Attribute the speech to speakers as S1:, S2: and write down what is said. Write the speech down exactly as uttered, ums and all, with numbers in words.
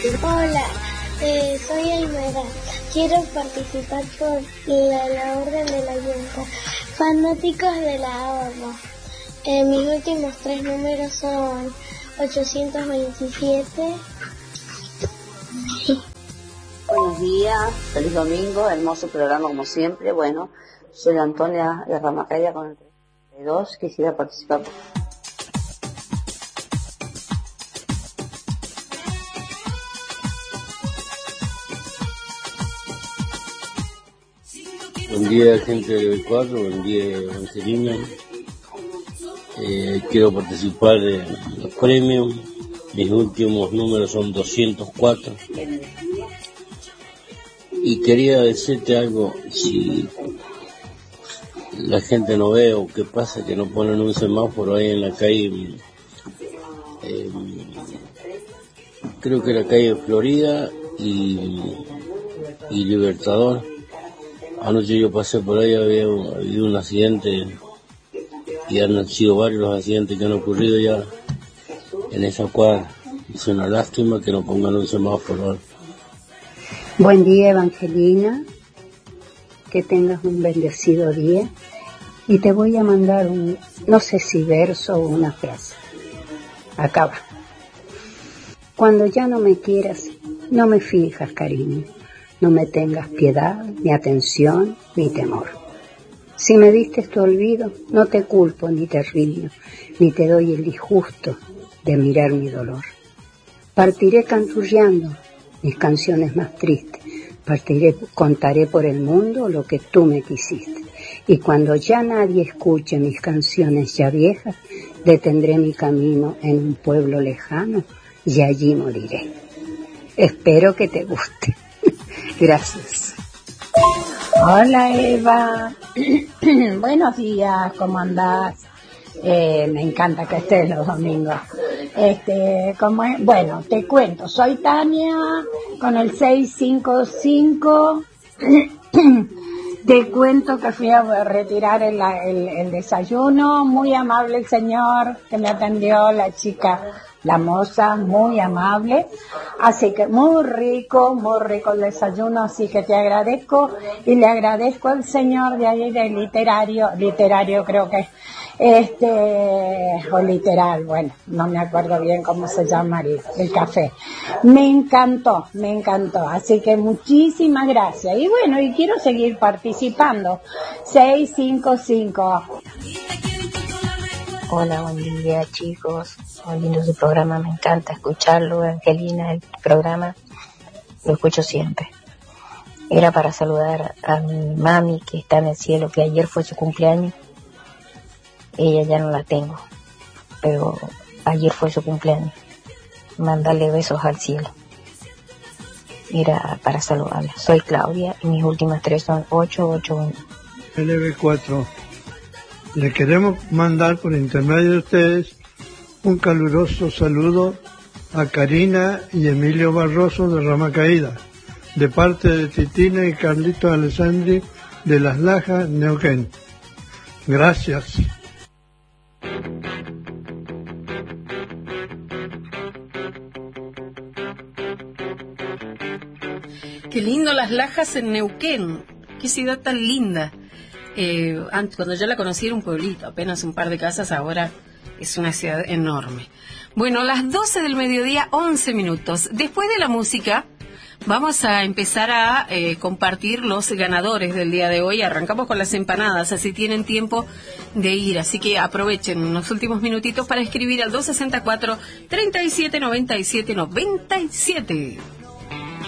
S1: Hola, eh, soy Aymara. Quiero participar por la, la Orden de la Yunta. Fanáticos de la ahorro. Eh, mis últimos tres números son ochocientos veintisiete.
S2: Buenos días, feliz domingo, hermoso programa como siempre. Bueno, soy Antonia de Ramacaída con el treinta y dos, quisiera participar.
S3: Buen día, gente del cuatro, buen día, Angelina. Eh, quiero participar de los premios. Mis últimos números son doscientos cuatro. Y quería decirte algo, si la gente no ve o qué pasa, que no ponen un semáforo ahí en la calle, eh, creo que la calle Florida y, y Libertador. Anoche yo pasé por ahí, había habido un accidente y han sido varios los accidentes que han ocurrido ya en esa cuadra. Es una lástima que no pongan un semáforo.
S4: Buen día, Evangelina, que tengas un bendecido día y te voy a mandar un, no sé si verso o una frase. Acá va. Cuando ya no me quieras, no me fijas, cariño. No me tengas piedad, ni atención, ni temor. Si me diste tu olvido, no te culpo ni te riño, ni te doy el disgusto de mirar mi dolor. Partiré canturreando mis canciones más tristes, partiré, contaré por el mundo lo que tú me quisiste. Y cuando ya nadie escuche mis canciones ya viejas, detendré mi camino en un pueblo lejano y allí moriré. Espero que te guste. Gracias.
S5: Hola Eva, buenos días, ¿cómo andás? Eh, me encanta que estés los domingos. Este, ¿cómo es? Bueno, te cuento, soy Tania con el seis cinco cinco. Te cuento que fui a retirar el, el, el desayuno, muy amable el señor que me atendió, la chica, la moza, muy amable, así que muy rico, muy rico el desayuno, así que te agradezco y le agradezco al señor de ahí del literario, literario creo que, este, o literal, bueno, no me acuerdo bien cómo se llama el, el café. Me encantó, me encantó, así que muchísimas gracias. Y bueno, y quiero seguir participando. seis cinco cinco.
S6: Hola, buen día chicos, muy lindo su programa, me encanta escucharlo, Angelina, el programa, lo escucho siempre. Era para saludar a mi mami que está en el cielo, que ayer fue su cumpleaños, ella ya no la tengo, pero ayer fue su cumpleaños, mandarle besos al cielo. Era para saludarla, soy Claudia y mis últimas tres son ocho ocho uno.
S7: L B cuatro. Le queremos mandar por intermedio de ustedes un caluroso saludo a Karina y Emilio Barroso de Ramacaída, de parte de Titina y Carlitos Alessandri de Las Lajas, Neuquén. Gracias.
S8: Qué lindo Las Lajas en Neuquén, qué ciudad tan linda. Eh, antes, cuando yo la conocí era un pueblito, apenas un par de casas, ahora es una ciudad enorme. Bueno, las doce del mediodía, once minutos. Después de la música, vamos a empezar a eh, compartir los ganadores del día de hoy. Arrancamos con las empanadas, así tienen tiempo de ir. Así que aprovechen unos últimos minutitos para escribir al dos sesenta y cuatro, treinta y siete noventa y siete noventa y siete.